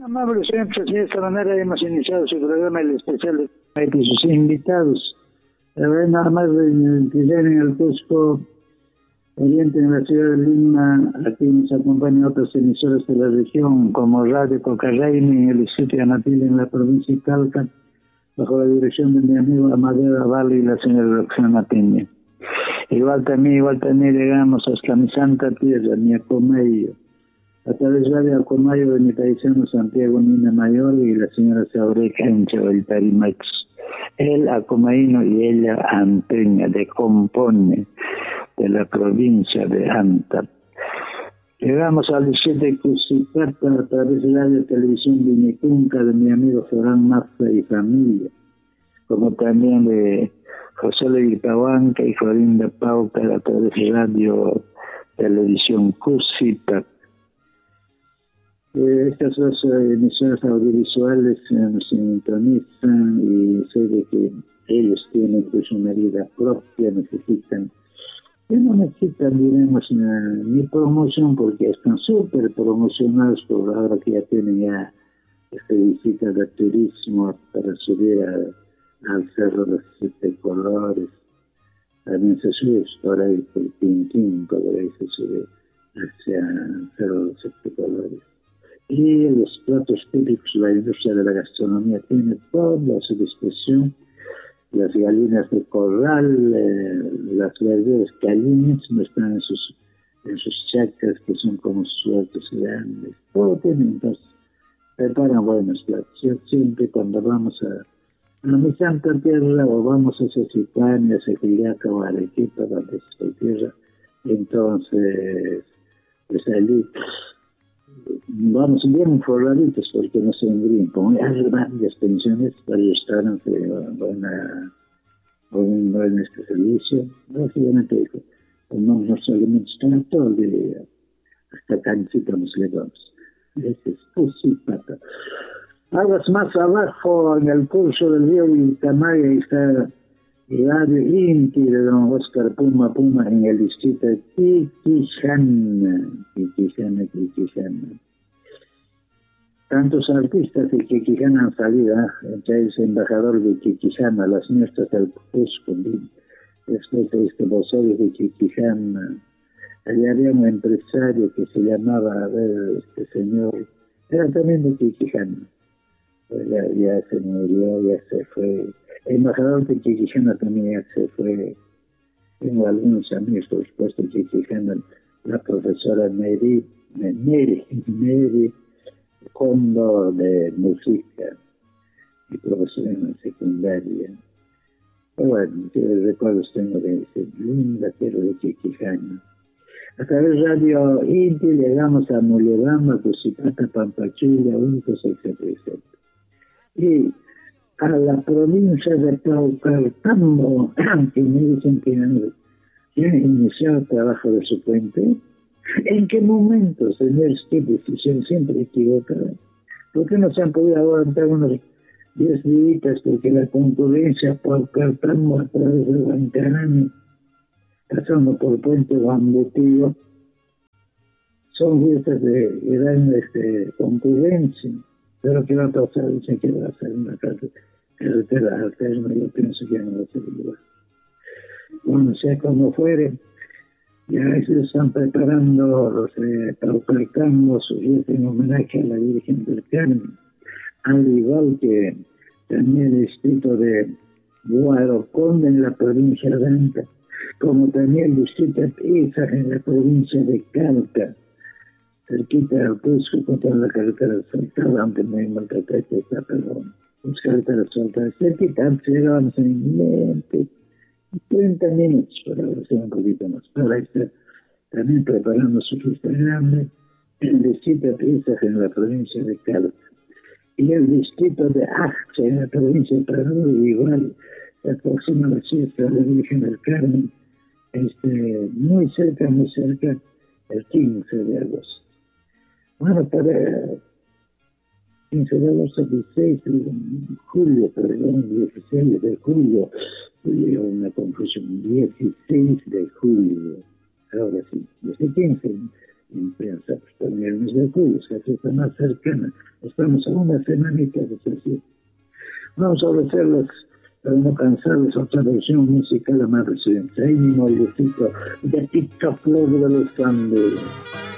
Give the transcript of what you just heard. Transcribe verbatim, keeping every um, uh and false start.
Amable siempre, de esta manera hemos iniciado su programa El Especial de sus invitados. A ver, nada más de Quillén en el Cusco Oriente, en la ciudad de Lima. Aquí nos acompañan otras emisoras de la región, como Radio Cocarraini en el distrito de Anatil, en la provincia de Talca, bajo la dirección de mi amigo Amadeo Avalo y la señora Roxana Peña. Igual también, igual también llegamos hasta mi santa tierra, mi Acomayo, a través de Radio Acomayo de mi paisano Santiago Nina Mayor y la señora Saureca en Chavalparimax. Él Acomaino y ella Anteña, de Compone, de la provincia de Anta. Llegamos al distrito de Cusipata a través de Radio Televisión de Vinicunca de mi amigo Florán Mazza y familia, como también de José Leguitahuanca y Florinda Pauca a través de Radio Televisión Cusipata. Eh, estas dos eh, emisoras audiovisuales eh, nos sintonizan y sé de que ellos tienen pues una vida propia, necesitan, que no necesitan, diremos, una, ni promoción porque están súper promocionados por ahora que ya tienen ya esta visita de turismo para subir a, al Cerro de los Siete Colores. También se sube por ahí por Quinquín, por ahí se sube hacia el Cerro de los Siete Colores. Y los platos típicos, la industria de la gastronomía tiene toda a su disposición. Las gallinas de corral, eh, las verduras que allí mismo están en sus, en sus chacras, que son como sueltos grandes. Todo tienen, entonces, preparan buenos platos. Yo siempre cuando vamos a, a mi santa tierra, o vamos a Cecipania, a Sequillaca o a Arequipa, donde es su tierra, entonces, pues allí vamos bien forraditos porque no se vendrían como hay grandes pensiones para restaurantes de buena buen, buen este servicio. Básicamente tomamos nuestros alimentos para todo el día, hasta cancita nos levamos. Este es Cusipata. Aguas más abajo, en el curso del río Vilcamaya, está el Radio Inti de don Oscar Puma Puma en el distrito de Quiquijana, Quiquijana, Quiquijana. Tantos artistas de Quiquijana han salido, ¿eh? Entre ellos el embajador de Quiquijana, las nuestras del Cusco, después de este vocero de Quiquijana. Allá había un empresario que se llamaba, a ver, este señor, era también de Quiquijana. Ya, ya se murió, ya se fue. El embajador de Quiquijana también ya se fue. Tengo algunos amigos, por supuesto, de Quiquijana, la profesora Mary, Mary, Mary Condo de música y profesora en la secundaria. Pero bueno, qué recuerdos tengo de esa linda tierra de Quiquijana. A través de Radio Inti llegamos a Mollebamba, Cusipata, Pampachula, Uncos, etcétera, etcétera. Y a la provincia de Paucartambo, que me dicen que han iniciado el trabajo de su puente. ¿En qué momento, señores, qué decisión siempre equivocada? ¿Por qué no se han podido aguantar unos diez días? Porque la concurrencia Paucartambo a través de Huancarani, pasando por el puente Guambutío, son fiestas de gran este, concurrencia. Pero ¿qué va a pasar? Dicen que va a ser una carretera alterna, yo pienso que ya no va a ser igual. Bueno, sea como fuere, ya se están preparando los eh, Paucartambo su fiesta en homenaje a la Virgen del Carmen, al igual que también el distrito de Guaroconde en la provincia de Anta, como también el distrito de Pisa en la provincia de Calca, cerquita del Cusco, contra la carretera asfaltada, aunque no hay maltratada, está, pero es carretera asfaltada, cerquita, antes llegábamos en veinte, treinta minutos, para ahora ser un poquito más. Pero ahí está también preparando su fiesta grande, el distrito de Pisa en la provincia de Calca, y el distrito de Ajcha en la provincia de Perú, igual, se aproxima la fiesta de la Virgen del Carmen, este, muy cerca, muy cerca, el quince de agosto. Bueno, para quince de agosto, dieciséis de julio, perdón, dieciséis de julio, julio, una confusión, dieciséis de julio, ahora sí, desde quince, intensa, pues también el mes de julio, que aquí está más cercana. Estamos a una semanita de ese. Vamos a ofrecerles, para no cansarles, otra versión musical más reciente. Ahí mi moldecito, de Tica Flor de los Andes.